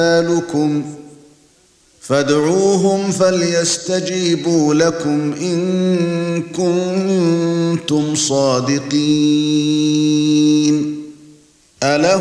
أعمالكم فادعوهم فليستجيبوا لكم إن كنتم صادقين. ألهم